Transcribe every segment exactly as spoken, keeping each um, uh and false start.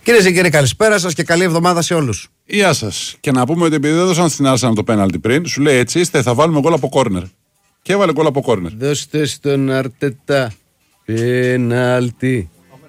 Κυρίες και κύριοι, καλησπέρα σας και καλή εβδομάδα σε όλους. Γεια σας. Και να πούμε ότι επειδή δεν έδωσαν στην Arsenal το πέναλτι πριν, σου λέει έτσι είστε, θα βάλουμε γκολ από κόρνερ. Και έβαλε γκολ από κόρνερ. Δώστε στον Αρτετά πέναλτι.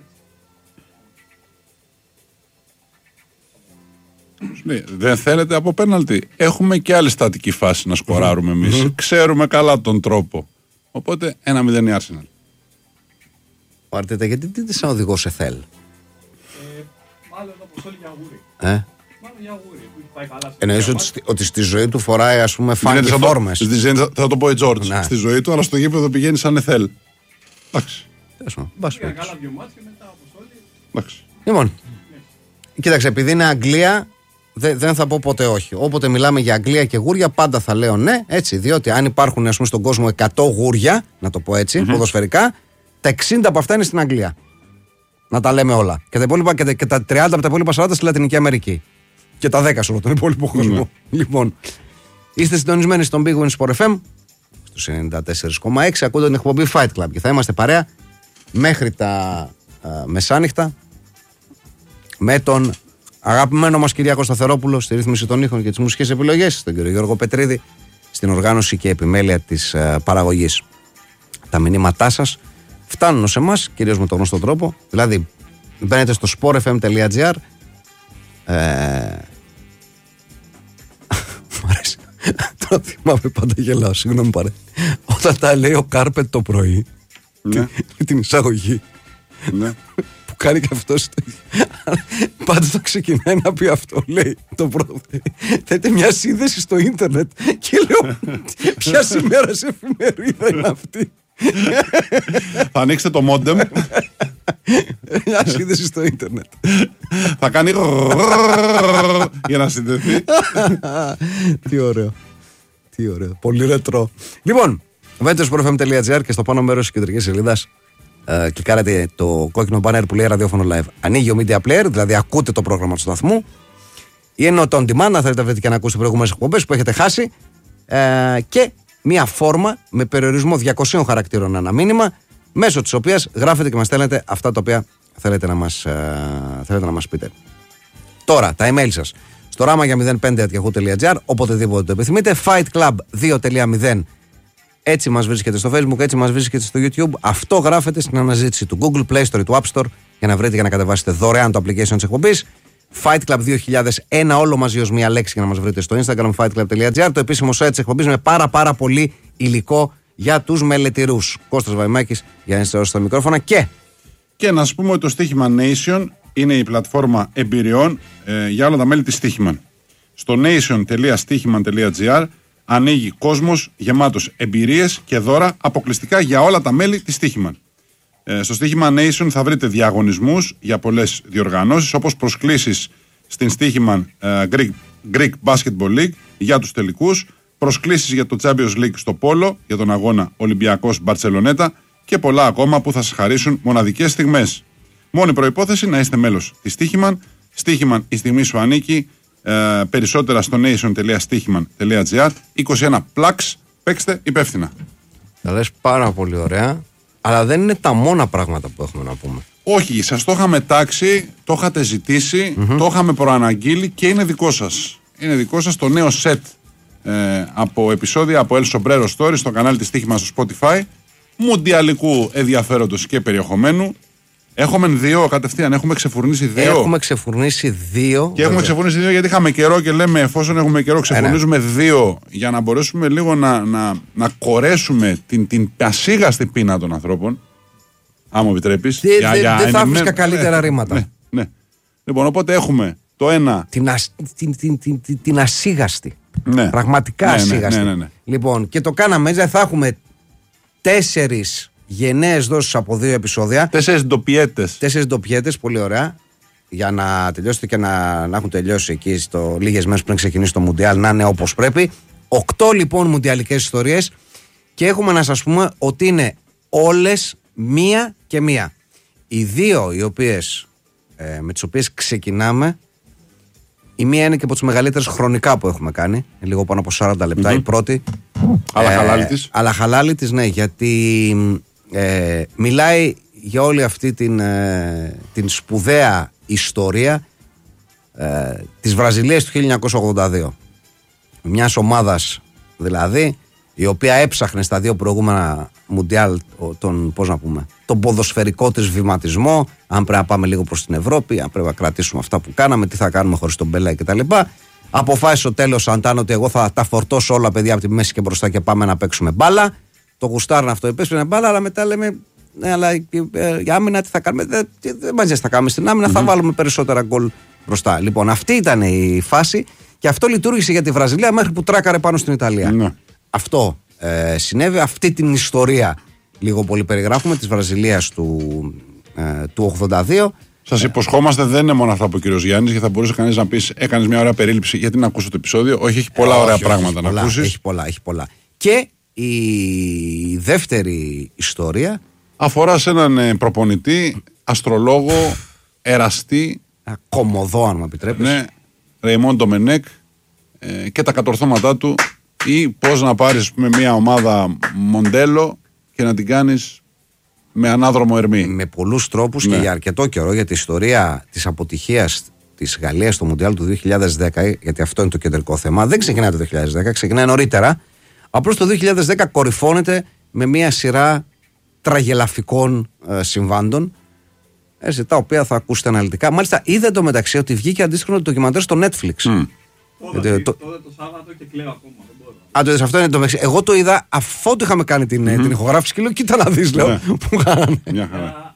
Ναι, δεν θέλετε από πέναλτι. Έχουμε και άλλη στατική φάση να σκοράρουμε εμείς. Mm-hmm. Ξέρουμε καλά τον τρόπο. Οπότε ένα μηδέν η Arsenal. Ο Αρτετά, γιατί τι είναι σαν οδηγό σε θέλ. Μάλλον όπως όλοι για αγούρι. Ε? Μάλλον για αγούρι που έχει πάει καλά. Εννοείς ότι, στη- ότι στη ζωή του φοράει, ας πούμε, φάνηκε Θα το- φόρμες. στη ζωή- θα, θα το πω η Τζόρτζ. Ναι. Στη ζωή του, αλλά στο γήπεδο πηγαίνει σαν εθέλ. Εντάξει. Τέλος πάντων, μπας Πήγαν περιπτώσει. καλά δύο μάτς και μετά όπως όλοι. Εντάξει. Λοιπόν, κοίταξε, επειδή είναι Αγγλία, δε- δεν θα πω ποτέ όχι. Όποτε μιλάμε για Αγγλία και γούρια, πάντα θα λέω ναι, έτσι. Διότι αν υπάρχουν, ας πούμε, στον κόσμο εκατό γούρια, να το πω έτσι, ποδοσφαιρικά, τα εξήντα από αυτά είναι στην Αγγλία. Να τα λέμε όλα. Και τα, υπόλοιπα, και τα, και τα τριάντα από τα υπόλοιπα σαράντα στη Λατινική Αμερική. Και τα δέκα σε όλο τον υπόλοιπο κόσμο. Λοιπόν, είστε συντονισμένοι στον Big Win Sport εφ εμ στους ενενήντα τέσσερα κόμμα έξι. Ακούτε την εκπομπή Fight Club και θα είμαστε παρέα μέχρι τα α, μεσάνυχτα με τον αγαπημένο μας Κυριάκο Σταθερόπουλο στη ρύθμιση των ήχων και τις μουσικές επιλογές, τον κύριο Γιώργο Πετρίδη στην οργάνωση και επιμέλεια της α, παραγωγής. Τα μηνύματά σας φτάνουν σε εμάς, κυρίως με τον γνωστό τρόπο. Δηλαδή, μπαίνετε στο sport f m τελεία g r. Ε... Μ' αρέσει. Το θυμάμαι, πάντα γελάω, συγγνώμη παρέ. Όταν τα λέει ο Κάρπετ το πρωί, Ναι. με την εισαγωγή, Ναι. που κάνει και αυτός το... πάντα θα ξεκινάει να πει αυτό, λέει το πρώτο. Θέλετε μια σύνδεση στο ίντερνετ και λέω ποια σήμερα σε εφημερίδα είναι αυτή. Θα ανοίξετε το μόντεμ. Μια σύνδεση στο ίντερνετ. Θα κάνει για να συνδεθεί. Τι ωραίο. Τι ωραίο. Πολύ ρετρό. Λοιπόν, βαίνετε στο sport f m τελεία g r και στο πάνω μέρος της κεντρικής σελίδας ε, κλικάρετε το κόκκινο banner που λέει ραδιόφωνο live. Ανοίγει ο media player, δηλαδή ακούτε το πρόγραμμα του σταθμού. Ή ενώ το on demand, αν θέλετε και να ακούσετε προηγούμενες εκπομπές που έχετε χάσει. Ε, και μία φόρμα με περιορισμό διακοσίων χαρακτήρων ένα μήνυμα, μέσω της οποίας γράφετε και μας στέλνετε αυτά τα οποία θέλετε να μας, ε, θέλετε να μας πείτε. Τώρα, τα email σας στο ράμα για μηδέν πέντε at yahoo τελεία g r, οποτεδήποτε το επιθυμείτε. Fight Club δύο τελεία μηδέν, έτσι μας βρίσκεται στο Facebook, έτσι μας βρίσκεται στο YouTube. Αυτό γράφετε στην αναζήτηση του Google Play Store ή του App Store για να βρείτε και να κατεβάσετε δωρεάν το application της εκπομπής. Fight Club δύο χιλιάδες ένα, όλο μαζί ως μία λέξη, για να μας βρείτε στο Instagram fight club τελεία g r, το επίσημο site της εκπομπής με πάρα πάρα πολύ υλικό για τους μελετηρούς. Κώστας Βαϊμάκης για να είστε όσοι στα μικρόφωνα. Και Και να σου πούμε ότι το Στοίχημα Nation είναι η πλατφόρμα εμπειριών ε, για όλα τα μέλη της Στοίχημαν. Στο nation τελεία στοίχημαν τελεία g r ανοίγει κόσμος γεμάτος εμπειρίες και δώρα αποκλειστικά για όλα τα μέλη της Στοίχημαν. Ε, στο Στοίχημα Nation θα βρείτε διαγωνισμούς για πολλές διοργανώσεις, όπως προσκλήσεις στην Στοίχημαν ε, Greek, Greek Basketball League για τους τελικούς, προσκλήσεις για το Champions League στο Πόλο, για τον αγώνα Ολυμπιακός Μπαρτσελονέτα και πολλά ακόμα που θα σας χαρίσουν μοναδικές στιγμές. Μόνη προϋπόθεση να είστε μέλος της Στοίχημαν. Στοίχημαν, η στιγμή σου ανήκει. Ε, περισσότερα στο nation τελεία στοίχημαν τελεία g r. είκοσι ένα Plugs, παίξτε υπεύθυνα. τα λες πάρα πολύ ωραία, αλλά δεν είναι τα μόνα πράγματα που έχουμε να πούμε. Όχι, σας το είχαμε τάξει, το είχατε ζητήσει, mm-hmm. το είχαμε προαναγγείλει και είναι δικό σας. Είναι δικό σας το νέο set ε, από επεισόδια από El Sombrero Story στο κανάλι της Στοίχημα στο Spotify, μουντιαλικού ενδιαφέροντος και περιεχομένου. Έχουμε δύο κατευθείαν, έχουμε ξεφουρνίσει δύο. Έχουμε ξεφουρνήσει δύο. Και έχουμε ξεφουρνίσει δύο γιατί είχαμε καιρό και λέμε εφόσον έχουμε καιρό ξεφουρνίζουμε δύο για να μπορέσουμε λίγο να, να, να κορέσουμε την, την πασίγαστη πείνα των ανθρώπων. Αν μου επιτρέπεις. Δεν δε, δε θα βρίσκα καλύτερα ναι, ρήματα. Ναι, ναι. Λοιπόν, οπότε έχουμε το ένα. Την, ασ, την, την, την, την, την ασίγαστη. Ναι. Πραγματικά ναι, ναι, ασίγαστη. ναι, ναι, ναι. Λοιπόν, και το κάναμε έτσι, θα έχουμε τέσσερις γενναίες δόσεις από δύο επεισόδια. Τέσσερις ντοπιέτες. Τέσσερις ντοπιέτες, πολύ ωραία. Για να τελειώσετε και να, να έχουν τελειώσει εκεί στο λίγες μέρες πριν ξεκινήσει το Μουντιάλ, να είναι όπως πρέπει. Οκτώ λοιπόν μουντιαλικές ιστορίες. Και έχουμε να σας πούμε ότι είναι όλες μία και μία. Οι δύο οι οποίες, ε, με τις οποίες ξεκινάμε, η μία είναι και από τις μεγαλύτερες χρονικά που έχουμε κάνει. Είναι λίγο πάνω από σαράντα λεπτά mm-hmm. η πρώτη. Αλλά ε, χαλάλη της. Αλλά χαλάλη της, ναι, γιατί ε, μιλάει για όλη αυτή την, ε, την σπουδαία ιστορία ε, της Βραζιλίας του χίλια εννιακόσια ογδόντα δύο. Μιας ομάδας δηλαδή η οποία έψαχνε στα δύο προηγούμενα Μουντιάλ τον, πώς να πούμε, τον ποδοσφαιρικό της βηματισμό, αν πρέπει να πάμε λίγο προς την Ευρώπη, αν πρέπει να κρατήσουμε αυτά που κάναμε, τι θα κάνουμε χωρίς τον Μπελέ κτλ. Αποφάσισε στο τέλος ο Αντάν ότι εγώ θα τα φορτώσω όλα παιδιά από τη μέση και μπροστά και πάμε να παίξουμε μπάλα. Το γουστάρουν αυτό, επέσπρινε μπάλα, αλλά μετά λέμε, ναι, αλλά για άμυνα τι θα κάνουμε, δεν, δεν μας θα κάνουμε στην άμυνα, mm-hmm. θα βάλουμε περισσότερα γκολ μπροστά. Λοιπόν, αυτή ήταν η φάση και αυτό λειτουργήσε για τη Βραζιλία μέχρι που τράκαρε πάνω στην Ιταλία. Mm-hmm. Αυτό ε, συνέβη, αυτή την ιστορία λίγο πολύ περιγράφουμε της Βραζιλίας του, ε, του ογδόντα δύο. Σας υποσχόμαστε, δεν είναι μόνο αυτά που ο κύριος Γιάννης, γιατί θα μπορούσε κανείς να πει: έκανες μια ωραία περίληψη, γιατί να ακούσω το επεισόδιο. Όχι, έχει πολλά ε, ωραία όχι, πράγματα όχι, να πολλά, ακούσεις. Έχει πολλά, έχει πολλά. Και η δεύτερη ιστορία αφορά σε έναν προπονητή, αστρολόγο, εραστή. Κομοδό, αν μου επιτρέπεις. Ναι, Ρεϊμόν Ντομενέκ ε, και τα κατορθώματά του, ή πώς να πάρεις με μια ομάδα μοντέλο και να την κάνεις με ανάδρομο ερμή. Με πολλούς τρόπους, ναι. Και για αρκετό καιρό, γιατί η ιστορία της αποτυχίας της Γαλλίας στο Μουντιάλ του δύο χιλιάδες δέκα, γιατί αυτό είναι το κεντρικό θέμα, δεν ξεκινάει το δύο χιλιάδες δέκα, ξεκινάει νωρίτερα. Απλώς το δύο χιλιάδες δέκα κορυφώνεται με μια σειρά τραγελαφικών ε, συμβάντων, έτσι, τα οποία θα ακούσετε αναλυτικά. Μάλιστα, είδε το μεταξύ ότι βγήκε αντίστοιχο ντοκιμαντέρ στο Netflix. Mm. Τότε το... το Σάββατο και κλαίω ακόμα. Α, το είδες, αυτό είναι το μεταξύ. Εγώ το είδα αφού το είχαμε κάνει την, mm-hmm. την ηχογράφηση και λέω: κοίτα να δεις, λέω, που κάνανε. Μια χαρά.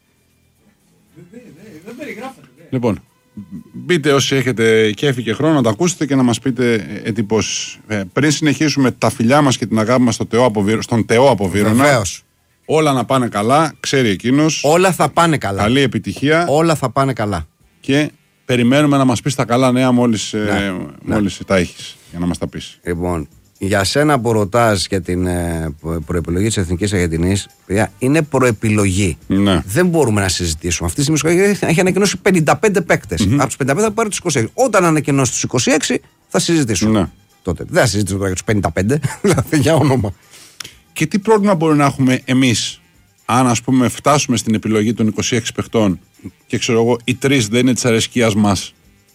Δεν περιγράφεται. Λοιπόν, μπείτε όσοι έχετε κέφι και χρόνο να τα ακούσετε και να μας πείτε εντυπώσεις. Ε, πριν συνεχίσουμε τα φιλιά μας και την αγάπη μας στο Θεό από, στον Θεό από Βύρωνα. Βεβαίως. Όλα να πάνε καλά, ξέρει εκείνος. Όλα θα πάνε καλά. Καλή επιτυχία. Όλα θα πάνε καλά. Και περιμένουμε να μας πεις τα καλά νέα μόλις, ναι, ε, μόλις ναι. τα έχεις, για να μας τα πεις. Λοιπόν, για σένα που ρωτάς για την ε, προεπιλογή της Εθνικής Αργεντινής, είναι προεπιλογή. Ναι. Δεν μπορούμε να συζητήσουμε. Αυτή τη στιγμή έχει ανακοινώσει πενήντα πέντε παίκτες. Mm-hmm. Από τους πενήντα πέντε θα πάρει τους είκοσι έξι. Όταν ανακοινώσει τους είκοσι έξι θα συζητήσουμε. Ναι. Τότε. Δεν θα συζητήσουμε τώρα για τους πενήντα πέντε, δηλαδή για όνομα. Και τι πρόβλημα μπορεί να έχουμε εμείς, αν ας πούμε φτάσουμε στην επιλογή των είκοσι έξι παιχτών και ξέρω εγώ, οι τρεις δεν είναι της αρεσκίας μας.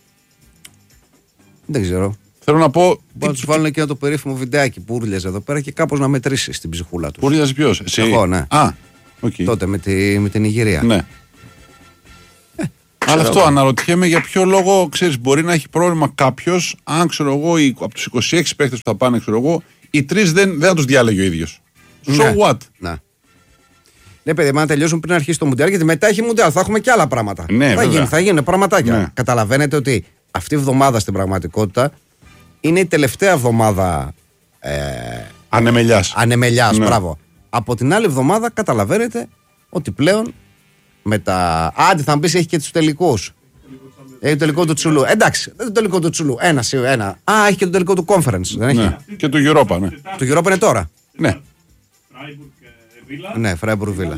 Δεν ξέρω. Θέλω να πω. Μπορεί να του βάλουν και ένα το περίφημο βιντεάκι που ούρλιαζε εδώ πέρα και κάπως να μετρήσει στην ψυχούλα του. Ούρλιαζε ποιος, εσύ? Εγώ, ναι. Α, okay. Τότε με, τη, με την Ιγυρία. Ναι. Ε, Αλλά αυτό εγώ. Αναρωτιέμαι για ποιο λόγο, ξέρεις, μπορεί να έχει πρόβλημα κάποιος, αν ξέρω εγώ, από τους είκοσι έξι παίχτες που θα πάνε, ξέρω εγώ, οι τρεις δεν, δεν θα τους διάλεγε ο ίδιος. So ναι. what? Ναι. Ναι, παιδί, να τελειώσουν πριν αρχίσει το Μουντιάλ, γιατί μετά έχει Μουντιάλ, θα έχουμε και άλλα πράγματα. Ναι, θα, γίνει, θα γίνουν πραγματάκια. Ναι. Καταλαβαίνετε ότι αυτή η εβδομάδα στην πραγματικότητα είναι η τελευταία εβδομάδα ε, ανεμελιάς. Ανεμελιάς, ναι. Μπράβο. Από την άλλη εβδομάδα καταλαβαίνετε ότι πλέον με τα. Άντε, θα μου πεις έχει και τους τελικούς. Έχει το τελικό του Τσουλού. Εντάξει, δεν το τελικό του Τσουλού. Ένα, ένα. Α, έχει και το τελικό του Conference. Δεν έχει. Ναι. Και του Europa, ναι. Του Europa είναι τώρα. Ναι. Ναι, Φράιμπουργκ Βίλα.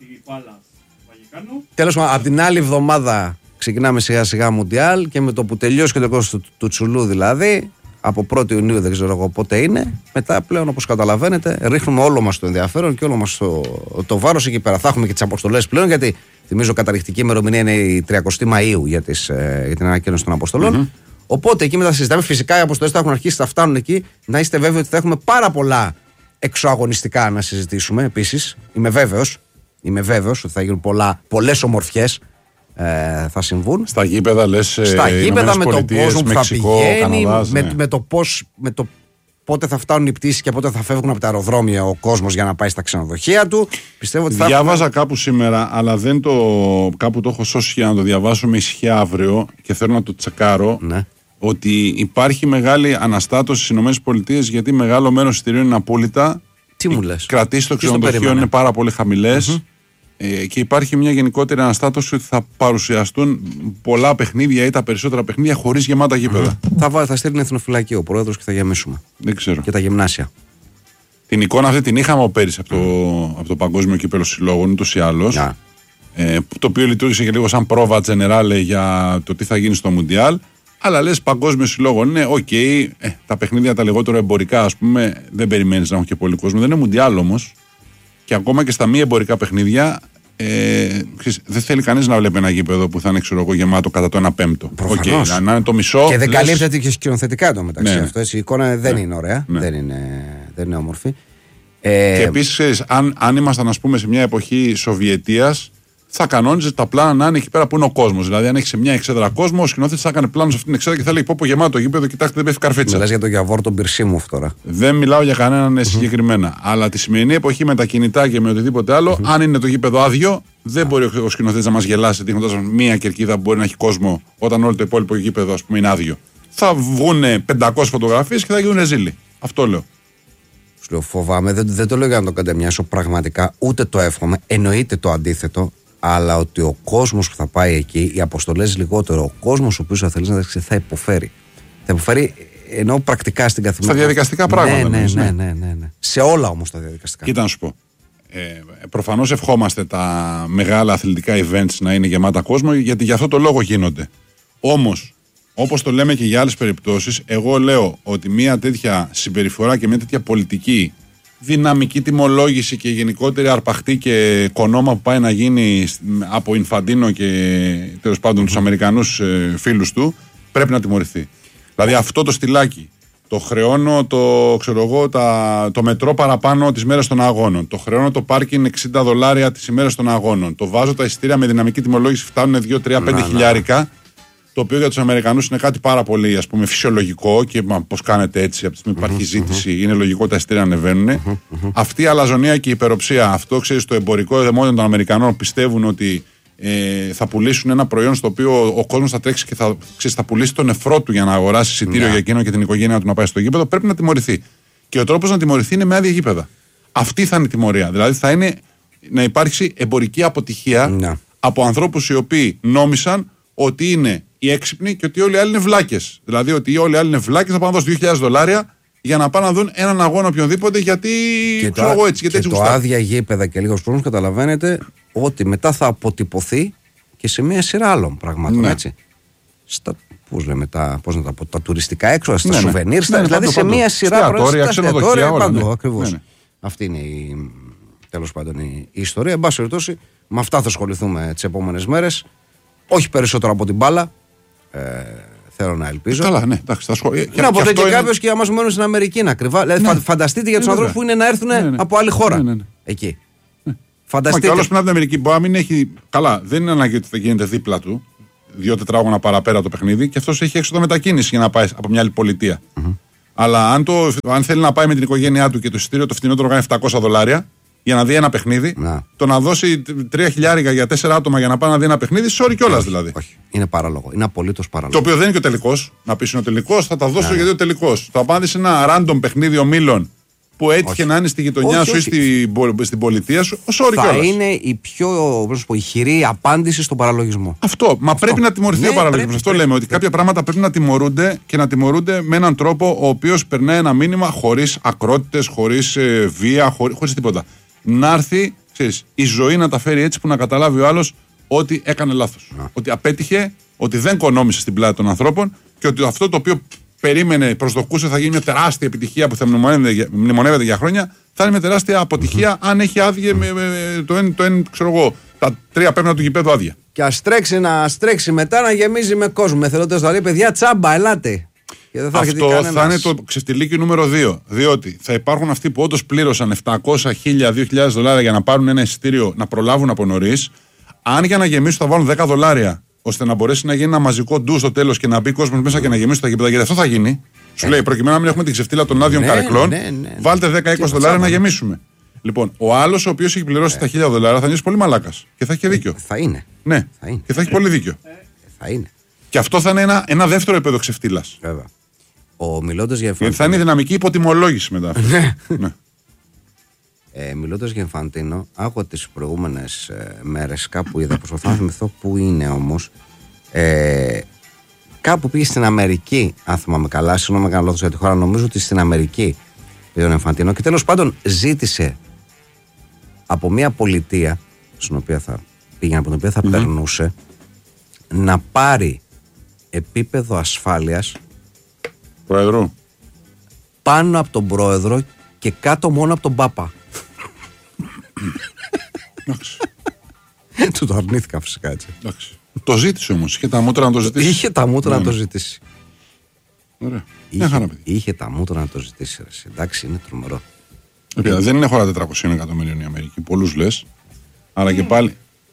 Τέλος πάντων, από την άλλη εβδομάδα ξεκινάμε σιγά σιγά Μουντιάλ και με το που τελειώσει και το κόσμο του, του Τσουλού δηλαδή, από πρώτη Ιουνίου δεν ξέρω εγώ πότε είναι, μετά πλέον όπως καταλαβαίνετε ρίχνουμε όλο μας το ενδιαφέρον και όλο μας το, το βάρος εκεί πέρα. Θα έχουμε και τις αποστολές πλέον, γιατί θυμίζω καταληκτική ημερομηνία είναι η τριαντή Μαΐου για, τις, ε, για την ανακοίνωση των αποστολών. Mm-hmm. Οπότε εκεί μετά συζητάμε. Φυσικά οι αποστολές θα έχουν αρχίσει, θα φτάνουν εκεί. Να είστε βέβαιοι ότι θα έχουμε πάρα πολλά εξωαγωνιστικά να συζητήσουμε επίσης. Είμαι βέβαιος. Είμαι βέβαιος ότι θα γίνουν πολλές ομορφιές. Ε, θα συμβούν. Στα γήπεδα λες. Στα γήπεδα με τον κόσμο που θα Μεξικό, πηγαίνει, Καναδάς, με, ναι. με, το πώς, με το πότε θα φτάνουν οι πτήσεις και πότε θα φεύγουν από τα αεροδρόμια ο κόσμος για να πάει στα ξενοδοχεία του. Πιστεύω ότι θα Διάβαζα έχουμε... κάπου σήμερα, αλλά δεν το, κάπου το έχω σώσει για να το διαβάσω με ησυχία αύριο και θέλω να το τσεκάρω. Ναι. Ότι υπάρχει μεγάλη αναστάτωση στις ΗΠΑ γιατί μεγάλο μέρος εισιτηρίων είναι απόλυτα. Τι μου λες? Κρατήσεις στο ξενοδοχείο είναι πάρα πολύ χαμηλές. Mm-hmm. Ε, και υπάρχει μια γενικότερη αναστάτωση ότι θα παρουσιαστούν πολλά παιχνίδια ή τα περισσότερα παιχνίδια χωρίς γεμάτα γήπεδα. Mm. Θα, θα στείλει την εθνοφυλακή ο πρόεδρος και θα γεμίσουμε. Δεν ξέρω. Και τα γυμνάσια. Την εικόνα αυτή την είχαμε πέρυσι από το, mm. από το Παγκόσμιο Κύπελλο Συλλόγων, ούτως ή άλλως. Yeah. Ε, το οποίο λειτουργήσε και λίγο σαν πρόβα τζενεράλε για το τι θα γίνει στο Μουντιάλ. Αλλά λες Παγκόσμιο Συλλόγο, ναι, οκ, okay, ε, τα παιχνίδια τα λιγότερο εμπορικά, ας πούμε, δεν περιμένεις να έχουν και πολύ κόσμο. Δεν είναι Μουντιάλ όμως. Και ακόμα και στα μη εμπορικά παιχνίδια Ε, ξέρεις, δεν θέλει κανείς να βλέπει ένα γήπεδο που θα είναι ξέρω εγώ, γεμάτο κατά το ένα πέμπτο. Προφανώς. Okay, να είναι το μισό. Και δεν λες... καλύπτεται και σκηνοθετικά το μεταξύ ναι. αυτό. Η εικόνα δεν ναι. είναι ωραία. Ναι. Δεν, είναι, δεν είναι όμορφη. Ε... Και επίσης, αν, αν ήμασταν ας πούμε, σε μια εποχή Σοβιετίας, θα κανόνιζε τα πλάνα να είναι εκεί πέρα που είναι ο κόσμος. Δηλαδή, αν έχει σε μια εξέδρα κόσμο, ο σκηνοθέτης θα έκανε πλάνο σε αυτήν την εξέδρα και θα λέει: Πω, πω γεμάτο γήπεδο, κοιτάξτε, δεν πέφτει καρφίτσα. Μιλάς για τον Γιαβόρ τον Πυρσίμοφ τώρα. Δεν μιλάω για κανέναν συγκεκριμένα. Αλλά τη σημερινή εποχή με τα κινητά και με οτιδήποτε άλλο, αν είναι το γήπεδο άδειο, δεν μπορεί ο σκηνοθέτης να μας γελάσει δείχνοντας μία κερκίδα που μπορεί να έχει κόσμο όταν όλο το υπόλοιπο γήπεδο ας πούμε, είναι άδειο. Θα βγουν πεντακόσιες φωτογραφίες και θα γίνουν ζήλοι. Αυτό λέω. Σου λέω, φοβάμαι, δεν, δεν το λέω για να το κατεμοιάσω πραγματικά, ούτε το εύχομαι. Εννοείται το αντίθετο. Αλλά ότι ο κόσμος που θα πάει εκεί, οι αποστολές λιγότερο, ο κόσμος ο οποίος θα θέλει να δείξει θα υποφέρει. Θα υποφέρει ενώ πρακτικά στην καθημερινότητα. Στα διαδικαστικά πράγματα. Ναι, ναι, ναι, ναι, ναι, ναι. Σε όλα όμως τα διαδικαστικά. Κοίτα να σου πω. Ε, προφανώς ευχόμαστε τα μεγάλα αθλητικά events να είναι γεμάτα κόσμο, γιατί για αυτό το λόγο γίνονται. Όμως, όπως το λέμε και για άλλες περιπτώσεις, εγώ λέω ότι μια τέτοια συμπεριφορά και μια τέτοια πολιτική δυναμική τιμολόγηση και γενικότερη αρπαχτή και κονόμα που πάει να γίνει από Ινφαντίνο και τέλος πάντων τους Αμερικανούς ε, φίλους του πρέπει να τιμωρηθεί. Δηλαδή αυτό το στυλάκι, το χρεώνω το, ξέρω εγώ, τα, το μετρό παραπάνω τις μέρες των αγώνων, το χρεώνω το πάρκινγκ εξήντα δολάρια τις ημέρες των αγώνων, το βάζω τα εισιτήρια με δυναμική τιμολόγηση φτάνουν δύο τρία πέντε χιλιάρικα, το οποίο για τους Αμερικανούς είναι κάτι πάρα πολύ ας πούμε, φυσιολογικό και πώς κάνετε έτσι, από τη στιγμή που υπάρχει ζήτηση, είναι λογικό τα εισιτήρια να ανεβαίνουν. Αυτή η αλαζονία και η υπεροψία, αυτό ξέρεις, το εμπορικό δαιμόνιο των Αμερικανών πιστεύουν ότι ε, θα πουλήσουν ένα προϊόν στο οποίο ο κόσμος θα τρέξει και θα, ξέρεις, θα πουλήσει τον νεφρό του για να αγοράσει εισιτήριο yeah. για εκείνο και την οικογένεια του να πάει στο γήπεδο, πρέπει να τιμωρηθεί. Και ο τρόπος να τιμωρηθεί είναι με άδεια γήπεδα. Αυτή θα είναι η τιμωρία. Δηλαδή θα είναι να υπάρξει εμπορική αποτυχία yeah. από ανθρώπους οι οποίοι νόμισαν ότι είναι οι έξυπνοι και ότι όλοι οι άλλοι είναι βλάκες. Δηλαδή ότι όλοι οι άλλοι είναι βλάκες, θα πάνε να δώσουν δύο χιλιάδες δολάρια για να πάνε να δουν έναν αγώνα οποιονδήποτε γιατί. Και ξέρω εγώ έτσι, γιατί και έτσι το γουστάρει. άδεια γήπεδα και λίγος κόσμος καταλαβαίνετε ότι μετά θα αποτυπωθεί και σε μια σειρά άλλων πραγμάτων. Ναι. Έτσι. Στα, πώς λέμε, τα, πώς να τα πω, τα τουριστικά έξοδα, στα ναι, σουβενίρ, ναι, ναι, δηλαδή παντού, σε παντού. Μια σειρά εστιατόρια, ξενοδοχεία, παντού. Ναι. Ακριβώς. Ναι, ναι. Αυτή είναι η, τέλος πάντων η, η ιστορία. Εν πάση περιπτώσει, με αυτά θα ασχοληθούμε τις επόμενες μέρες. Όχι περισσότερο από την μπάλα. Ε, θέλω να ελπίζω. Καλά, ναι, εντάξει, θα σχολ... Και να ποτέ και είναι... κάποιο και άμα σου μένουν στην Αμερική είναι ακριβά. Δηλαδή, ναι. Φανταστείτε για του ναι, ανθρώπου που είναι να έρθουν ναι, ναι. από άλλη χώρα. Ναι, ναι, ναι. Εκεί. Ναι. Φανταστείτε. Μα και άλλο πριν από την Αμερική μπορεί να μην έχει. Καλά, δεν είναι ανάγκη ότι θα γίνεται δίπλα του. Δύο τετράγωνα παραπέρα το παιχνίδι και αυτό έχει έξοδο μετακίνηση για να πάει από μια άλλη πολιτεία. Mm-hmm. Αλλά αν, το, αν θέλει να πάει με την οικογένειά του και το εισιτήριο το φτηνότερο κάνει επτακόσια δολάρια για να δει ένα παιχνίδι, να. το να δώσει τρία χιλιάρικα για τέσσερα άτομα για να πάει να δει ένα παιχνίδι, sorry κιόλας δηλαδή. Όχι. Είναι παράλογο. Είναι απολύτως παράλογο. Το οποίο δεν είναι και ο τελικός. Να πει είναι ο τελικός, θα τα δώσω ναι. γιατί ο τελικός. Θα πάνε σε ένα random παιχνίδι ομίλων που έτυχε να είναι στη γειτονιά όχι, σου όχι. ή στην, στην πολιτεία σου, sorry θα κιόλας. Είναι η πιο πω, ηχηρή απάντηση στον παραλογισμό. Αυτό. Μα Αυτό. πρέπει να τιμωρηθεί ναι, ο παραλογισμός. Αυτό πρέπει, λέμε. πρέπει. Ότι κάποια πράγματα πρέπει να τιμωρούνται και να τιμωρούνται με έναν τρόπο ο οποίος περνάει ένα μήνυμα χωρίς ακρότητες, χωρίς ε, βία, χωρίς τίποτα. Να έρθει ξέρεις, η ζωή να τα φέρει έτσι που να καταλάβει ο άλλος ότι έκανε λάθος. Να. Ότι απέτυχε, ότι δεν κονόμησε στην πλάτη των ανθρώπων και ότι αυτό το οποίο περίμενε, προσδοκούσε θα γίνει μια τεράστια επιτυχία που θα μνημονεύεται για χρόνια, θα είναι μια τεράστια αποτυχία mm-hmm. αν έχει άδεια με, με, το ένα, το ένα, ξέρω εγώ, τα τρία πέμπτα του γηπέδου άδεια. Και ας τρέξει, να στρέξει μετά να γεμίζει με κόσμο. Εθελοντές θα λέει παιδιά τσάμπα, ελάτε. Θα αυτό θα είναι το ξεφτιλίκι νούμερο δύο. Διότι θα υπάρχουν αυτοί που όντως πλήρωσαν επτακόσια, χίλια, δύο χιλιάδες δολάρια για να πάρουν ένα εισιτήριο να προλάβουν από νωρίς. Αν για να γεμίσουν θα βάλουν δέκα δολάρια, ώστε να μπορέσει να γίνει ένα μαζικό ντου στο τέλος και να μπει κόσμος μέσα και να γεμίσουν τα γήπεδα. Γιατί αυτό θα γίνει. Σου λέει προκειμένου να μην έχουμε την ξεφτύλα των άδειων ναι, καρεκλών, ναι, ναι, ναι. βάλτε δέκα είκοσι δολάρια να γεμίσουμε. Λοιπόν, ο άλλος ο οποίος έχει πληρώσει ε. τα χίλια δολάρια θα νιώσει πολύ μαλάκας και θα έχει και δίκιο. Θα είναι. Ναι, θα είναι. Και θα έχει πολύ δίκιο. Ε. Θα είναι. Και αυτό θα είναι ένα, ένα δεύτερο επίπεδο ξεφτύλας. Βέβαια. Ο μιλώντας για Γιατί θα είναι δυναμική υποτιμολόγηση μετά. ναι. Ε, μιλώντας για Ινφαντίνο, άκουγα τις προηγούμενες ε, μέρες κάπου είδα, προσπαθώ να θυμηθώ πού είναι όμως. Ε, κάπου πήγε στην Αμερική, αν θυμάμαι καλά, συγγνώμη με κάνω λάθος για τη χώρα, νομίζω ότι στην Αμερική πήγε τον Ινφαντίνο και τέλος πάντων ζήτησε από μια πολιτεία, στην οποία θα πήγαινε, από την οποία θα mm-hmm. περνούσε, να πάρει επίπεδο ασφάλειας Πρόεδρο. πάνω από τον πρόεδρο και κάτω μόνο από τον Πάπα. Του το αρνήθηκα φυσικά έτσι. Εντάξει. Το ζήτησε όμως. Είχε τα μούτρα να το ζητήσει. Είχε τα μούτρα ναι, να το ναι. ζητήσει. Ωραία. Είχε, χαρά, παιδί. είχε τα μούτρα να το ζητήσει. Ρε. Εντάξει, είναι τρομερό. Επειδή δεν είναι χώρα τετρακόσια εκατομμυρίων η Αμερική. Πολλούς λες. Αλλά και πάλι.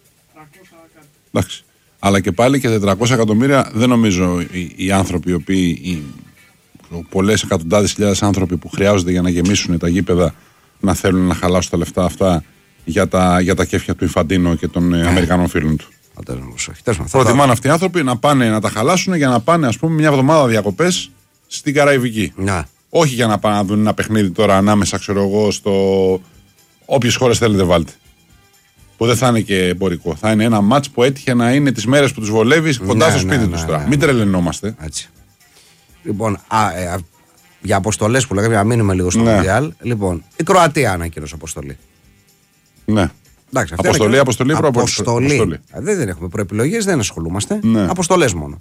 Εντάξει. Αλλά και πάλι και τετρακόσια εκατομμύρια δεν νομίζω οι, οι άνθρωποι οι οποίοι. Οι, πολλές εκατοντάδες χιλιάδες άνθρωποι που χρειάζονται για να γεμίσουν τα γήπεδα να θέλουν να χαλάσουν τα λεφτά αυτά για τα, για τα κέφια του Ιφαντίνο και των ε, Αμερικανών φίλων του. Προτιμάνε αυτοί οι άνθρωποι να πάνε να τα χαλάσουν για να πάνε, ας πούμε, μια εβδομάδα διακοπές στην Καραϊβική. Να. Όχι για να πάνε να δουν ένα παιχνίδι τώρα ανάμεσα, ξέρω εγώ, στο. Όποιες χώρες θέλετε βάλτε. Που δεν θα είναι και εμπορικό. Θα είναι ένα μάτς που έτυχε να είναι τις μέρες που τους βολεύει κοντά ναι, στο σπίτι ναι, τους ναι, τώρα. ναι, Μην ναι. τρελαινόμαστε. Έτσι. Λοιπόν, α, ε, α, για αποστολές που λέγαμε, για να μείνουμε λίγο στο Ναι. Μουντιάλ. Λοιπόν, η Κροατία ανακοίνωσε αποστολή. Ναι. Εντάξει, αυτή Αποστολή, είναι- αποστολή, προαποστολή. αποστολή. Αποστολή. Δεν, δεν έχουμε προεπιλογές, δεν ασχολούμαστε. Ναι. Αποστολές μόνο.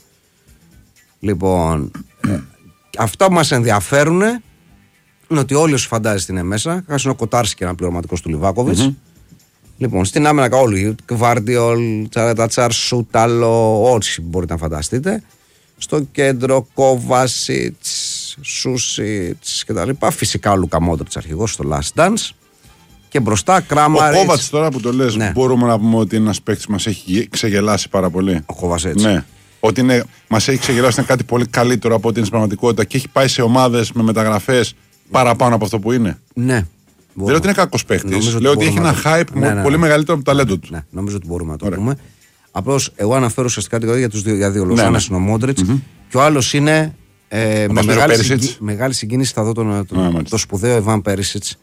Λοιπόν, ε, αυτά που μας ενδιαφέρουν είναι ότι όλοι όσοι φαντάζεστε είναι μέσα. Χάσει ο Κοτάρσκι και ένα πληρωματικό του Λιβάκοβιτς. Λοιπόν, στην άμυνα όλοι. Κβάρντιολ, Τσαρετατσάρ, Σούταλο, όσοι μπορείτε να φανταστείτε. Στο κέντρο Κόβασιτς, Σούσιτς κτλ. Φυσικά ο Λούκα Μόντριτς αρχηγός στο Last Dance. Και μπροστά Ο Κράμαριτς. Κόβατς τώρα που το λες, Ναι. μπορούμε να πούμε ότι είναι ένας παίκτης που μας έχει ξεγελάσει πάρα πολύ. Ο Κόβασιτς. Ναι. Ότι είναι, μας έχει ξεγελάσει, είναι κάτι πολύ καλύτερο από ό,τι είναι στην πραγματικότητα και έχει πάει σε ομάδες με μεταγραφές παραπάνω από αυτό που είναι. Ναι. Δεν Μπορούμε. λέω ότι είναι κακός παίκτης. Νομίζω Λέω ότι μπορούμε έχει να ένα το- hype Ναι, ναι, ναι. πολύ μεγαλύτερο από το ταλέντο του. Ναι, νομίζω ότι μπορούμε να το Ωραία. πούμε. Απλώς εγώ αναφέρω ουσιαστικά την κατηγορία για τους δύο, για δύο λόγους. Ναι, Ο ναι. ένας είναι ο Μόντριτς και ο άλλος είναι. Ε, με μας πει ο μεγάλη, Πέρισιτς. συγκι... μεγάλη συγκίνηση θα δω τον, τον, Α, μάλιστα. το σπουδαίο Ιβάν Πέρισιτς.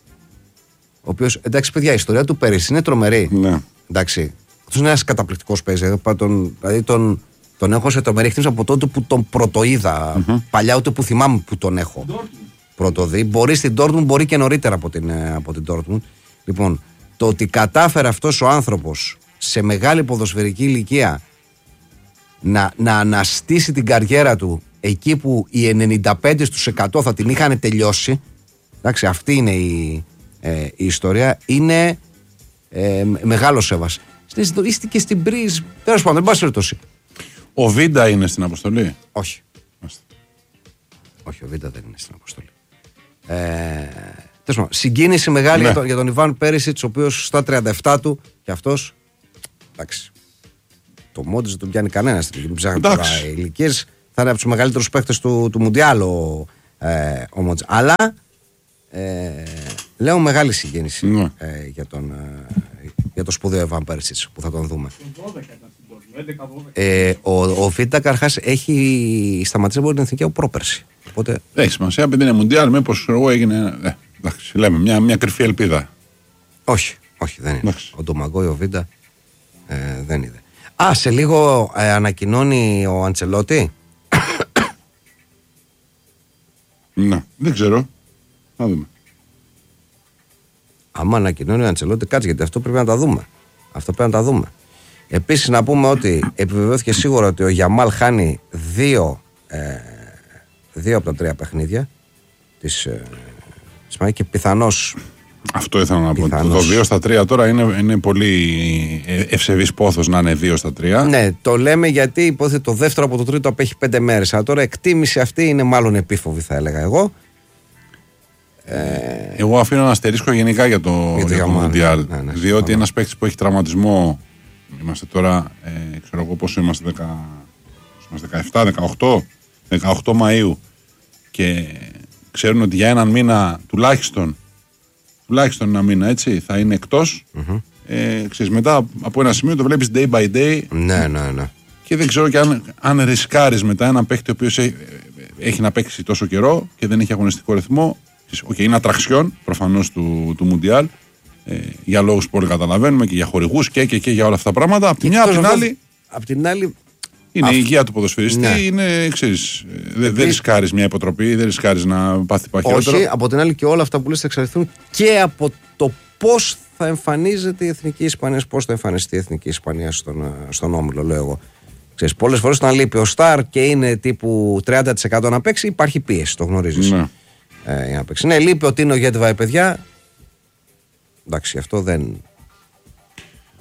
Ο οποίος, εντάξει, παιδιά, η ιστορία του Πέρισιτς είναι τρομερή. Ναι. Εντάξει. Αυτός είναι ένας καταπληκτικός παίκτης. Τον, δηλαδή τον, τον έχω σε τρομερή εκτίμηση από τότε που τον πρωτοείδα. Παλιά ούτε που θυμάμαι που τον έχω πρωτοδεί. Μπορεί στην Dortmund, μπορεί και νωρίτερα από την, ε, από την Dortmund. Λοιπόν, το ότι κατάφερε αυτός ο άνθρωπος σε μεγάλη ποδοσφαιρική ηλικία να, να αναστήσει την καριέρα του εκεί που οι ενενήντα πέντε τοις εκατό θα την είχαν τελειώσει. Εντάξει, αυτή είναι η, ε, η ιστορία. Είναι ε, μεγάλο σέβας. Είστε και στην Μπριζ. Τέλος πάντων, δεν πάση περιπτώσει. Ο Βίντα είναι στην αποστολή. Όχι. Μάλιστα. Όχι, ο Βίντα δεν είναι στην αποστολή. Ε, τέλος πάντων, συγκίνηση μεγάλη Ναι. για, τον, για τον Ιβάν Πέρισιτς, ο οποίος στα τριάντα επτά του και αυτός. Εντάξει. Το Μόντριτς δεν τον πιάνει κανένα στην ηλικία. Ψάχνει τώρα Εντάξει. ηλικίες. Θα είναι από τους μεγαλύτερους παίκτες του, του Μουντιάλ ο, ε, ο Μόντριτς. Αλλά ε, λέω μεγάλη συγκίνηση Ναι. ε, για, τον, ε, για το σπουδαίο Ιβάν Πέρισιτς που θα τον δούμε. δώδεκα ήταν στην Dortmund, έντεκα δώδεκα. Ε, ο, ο Βίντα καταρχάς έχει σταματήσει από την εθνική από πρόπερση. Οπότε Δεν έχει σημασία, επειδή είναι Μουντιάλ, μήπως εγώ έγινε. Ε, εντάξει, λέμε μια, μια κρυφή ελπίδα. όχι, όχι, δεν είναι. Εντάξει. Ο Ντομαγκόη, ο Βίντα ε, δεν είδε. Α, σε λίγο ε, ανακοινώνει ο Αντσελότη. Ναι, δεν ξέρω. Να δούμε. Άμα ανακοινώνει ο Αντσελότη, κάτσε, γιατί αυτό πρέπει να τα δούμε. Αυτό πρέπει να τα δούμε. Επίσης να πούμε ότι επιβεβαιώθηκε σίγουρα ότι ο Γιαμάλ χάνει δύο, ε, δύο από τα τρία παιχνίδια της, ε, της Μάκη και πιθανώς. Αυτό ήθελα να πω. Πιθανώς. Το δύο στα τρία τώρα είναι, είναι πολύ ευσεβής πόθος να είναι δύο στα τρία. Ναι, το λέμε γιατί υπόθεται το δεύτερο από το τρίτο απέχει πέντε μέρες. Αλλά τώρα εκτίμηση αυτή είναι μάλλον επίφοβη, θα έλεγα εγώ. Εγώ αφήνω ένα αστερίσκο γενικά για το, Για το για το Γιαμάλ. Μουντιάλ. Ναι, ναι, διότι ένας παίκτης που έχει τραυματισμό. Είμαστε τώρα, ε, ξέρω εγώ πόσο είμαστε, δεκα, είμαστε δεκαεπτά, δεκαοκτώ, δεκαοκτώ Μαΐου και ξέρουν ότι για έναν μήνα τουλάχιστον, τουλάχιστον ένα μήνα έτσι, θα είναι εκτός. Ε, ξέρεις, μετά από ένα σημείο το βλέπεις day by day Ναι, ναι, ναι. και δεν ξέρω και αν, αν ρισκάρεις μετά έναν παίκτη ο οποίος έχει, έχει να παίξει τόσο καιρό και δεν έχει αγωνιστικό ρυθμό. Okay, είναι ατραξιόν προφανώς του, του Μουντιάλ ε, για λόγους που όλοι καταλαβαίνουμε και για χορηγούς και, και, και για όλα αυτά τα πράγματα. Απ' τη μια, απ' την άλλη, Απ' την άλλη, είναι αυ- η υγεία του ποδοσφαιριστή, Ναι. είναι, ξέρεις, ε, δεν δεν ρισκάρεις μια υποτροπή, δεν ρισκάρεις να πάθει παχαιότερο. όχι, από την άλλη και όλα αυτά που λες θα εξαρτηθούν και από το πώς θα εμφανίζεται η Εθνική Ισπανία, πώς θα εμφανιστεί η Εθνική Ισπανία στον, ε, στον Όμιλο, λέω εγώ. Ξέρεις, πολλές φορές όταν λείπει ο Σταρ και είναι τύπου τριάντα τοις εκατό να παίξει, υπάρχει πίεση, το γνωρίζεις. Ναι. Ε, για να παίξει. Ναι, λείπει ο Τίνο Γέντβα, παιδιά. Εντάξει, αυτό δεν.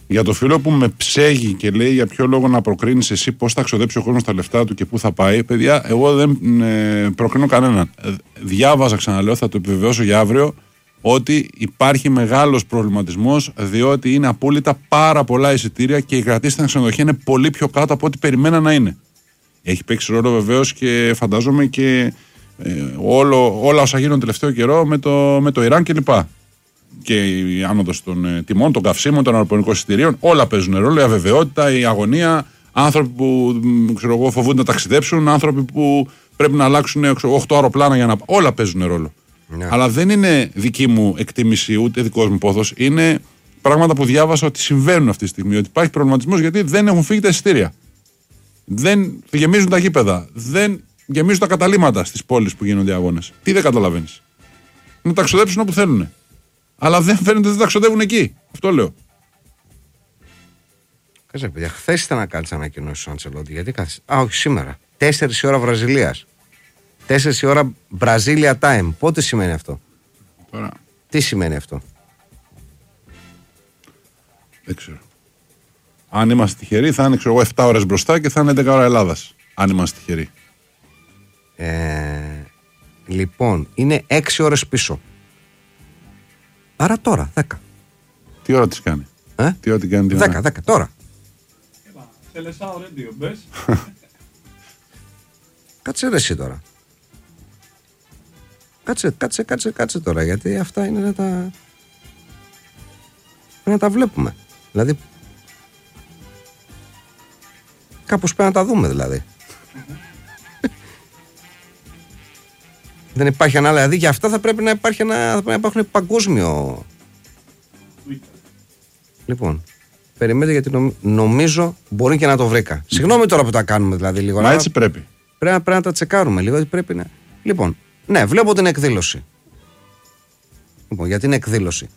Για το φίλο που με ψέγει και λέει για ποιο λόγο να προκρίνεις εσύ πώς θα ξοδέψει ο κόσμος τα λεφτά του και πού θα πάει, παιδιά, εγώ δεν ε, προκρίνω κανέναν. Ε, διάβαζα, ξαναλέω, θα το επιβεβαιώσω για αύριο, ότι υπάρχει μεγάλος προβληματισμός, διότι είναι απόλυτα πάρα πολλά εισιτήρια και οι κρατήσεις στα ξενοδοχεία είναι πολύ πιο κάτω από ό,τι περιμένα να είναι. Έχει παίξει ρόλο βεβαίως και φαντάζομαι και ε, όλο, όλα όσα γίνονται τελευταίο καιρό με το, με το Ιράν κλπ. Και η άνοδος των ε, τιμών, των καυσίμων, των αεροπορικών εισιτηρίων, όλα παίζουν ρόλο. Η αβεβαιότητα, η αγωνία, άνθρωποι που ξέρω εγώ, φοβούνται να ταξιδέψουν, άνθρωποι που πρέπει να αλλάξουν οκτώ αεροπλάνα για να. Όλα παίζουν ρόλο. Ναι. Αλλά δεν είναι δική μου εκτίμηση ούτε δικός μου πόθος. Είναι πράγματα που διάβασα ότι συμβαίνουν αυτή τη στιγμή. Ότι υπάρχει προβληματισμός γιατί δεν έχουν φύγει τα εισιτήρια. Δεν γεμίζουν τα γήπεδα. Δεν γεμίζουν τα καταλύματα στις πόλεις που γίνονται οι αγώνες. Τι δεν καταλαβαίνεις. Να ταξιδέψουν όπου θέλουν. Αλλά δεν φαίνεται ότι δεν ταξιδεύουν εκεί. Αυτό λέω. Κάτσε, παιδιά, χθες ήταν να κάτσει ανακοινώσει ο Αντσελότη. Γιατί κάθισε. Α, όχι σήμερα. Τέσσερις η ώρα Βραζιλίας. Τέσσερις η ώρα Brazilian time. Πότε σημαίνει αυτό? Τώρα. Τι σημαίνει αυτό? Δεν ξέρω. Αν είμαστε τυχεροί θα είναι ξέρω εγώ επτά ώρες μπροστά και θα είναι έντεκα ώρα Ελλάδας. Αν είμαστε τυχεροί. Ε, λοιπόν, είναι έξι ώρες πίσω. Άρα τώρα, δέκα. Τι ώρα τις κάνει? Ε? Τι ώρα την κάνει? δέκα, δέκα, τώρα. Σε Λεσάο Ρέντιο, μπες. Κάτσε ρε εσύ τώρα. Κάτσε, κάτσε, κάτσε, κάτσε τώρα, γιατί αυτά είναι να τα... να τα βλέπουμε. Δηλαδή, κάπως πρέπει να τα δούμε δηλαδή. Δεν υπάρχει ένα, δηλαδή για αυτά θα πρέπει να υπάρχει ένα, θα πρέπει να υπάρχουν παγκόσμιο. Λοιπόν, περιμένετε γιατί νομ, νομίζω μπορεί και να το βρήκα. Συγγνώμη τώρα που τα κάνουμε δηλαδή λίγο. Μα έτσι πρέπει. Πρέπει, πρέπει να τα τσεκάρουμε λίγο, ότι πρέπει να... Λοιπόν, ναι, βλέπω την εκδήλωση. Λοιπόν, για την εκδήλωση.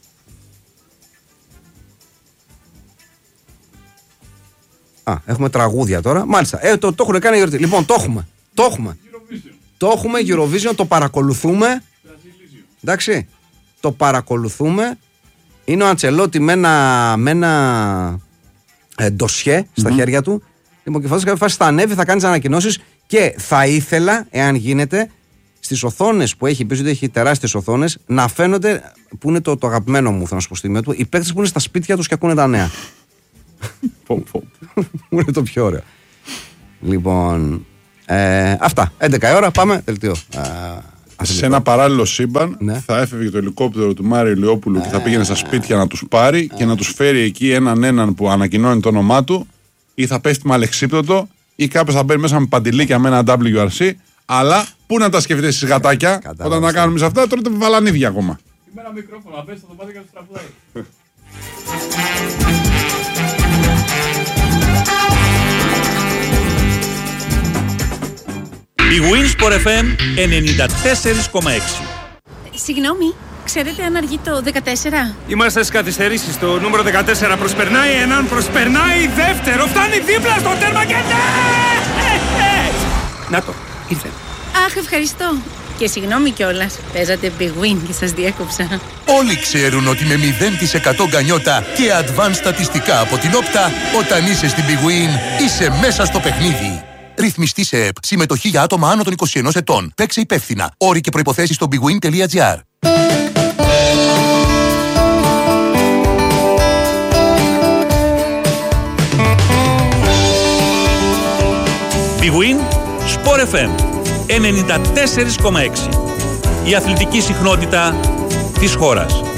Α, έχουμε τραγούδια τώρα. Μάλιστα, ε, το, το έχουν κάνει γιορτή. Λοιπόν, το έχουμε. Το έχουμε. Το έχουμε, Eurovision, το παρακολουθούμε. Εντάξει, το παρακολουθούμε. Είναι ο Αντσελότη με ένα, με ένα ε, ντοσιέ στα mm-hmm. χέρια του. Λοιπόν, και φαντάζομαι κάποια φάση θα ανέβει, θα κάνει ανακοινώσεις και θα ήθελα, εάν γίνεται, στις οθόνες που έχει πίσω, έχει τεράστιες οθόνες, να φαίνονται, που είναι το, το αγαπημένο μου, θα να σου πω στιγμή του, οι παίκτες που είναι στα σπίτια τους και ακούνε τα νέα. Μου είναι το πιο ωραίο. Λοιπόν, ε, αυτά. έντεκα η ώρα, πάμε. Δελτίο. Σε ένα παράλληλο σύμπαν ναι. θα έφευγε το ελικόπτερο του Μάριου Ηλιόπουλου και θα πήγαινε στα σπίτια να τους πάρει και να τους φέρει εκεί έναν έναν που ανακοινώνει το όνομά του, ή θα πέφτει με αλεξίπτωτο, ή κάποιος θα μπαίνει μέσα με παντιλίκια με ένα ντάμπλιου αρ σι. Αλλά πού να τα σκεφτείτε εσείς γατάκια, κατάλαβα, όταν τα κάνουμε σε αυτά, τώρα τα βαλανίδια ακόμα. Με ένα μικρόφωνο, να πέσει, θα το πάτε και θα το τραγουδάει. Η Winsport εφ εμ ενενήντα τέσσερα κόμμα έξι. Συγγνώμη, ξέρετε αν αργεί το δεκατέσσερα? Είμαστε στις καθυστερήσεις. Το νούμερο δεκατέσσερα προσπερνάει έναν, προσπερνάει δεύτερο, φτάνει δίπλα στο τέρμα και ναι! Να το, ήρθε. Αχ, ευχαριστώ. Και συγγνώμη κιόλας, παίζατε Big Win και σας διέκοψα. Όλοι ξέρουν ότι με μηδέν τοις εκατό γκανιότα και advanced στατιστικά από την Όπτα, όταν είσαι στην Big Win, είσαι μέσα στο παιχνίδι. Ρυθμιστή σε ΕΠ. Συμμετοχή για άτομα άνω των είκοσι ενός ετών. Παίξε υπεύθυνα. Όροι και προϋποθέσεις στο bigwin τελεία gr. Big Win Sport εφ εμ ενενήντα τέσσερα κόμμα έξι. Η αθλητική συχνότητα της χώρας.